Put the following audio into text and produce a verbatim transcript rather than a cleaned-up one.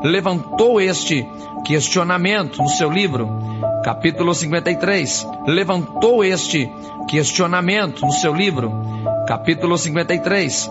levantou este questionamento no seu livro. Capítulo cinquenta e três, levantou este questionamento no seu livro. Capítulo cinquenta e três.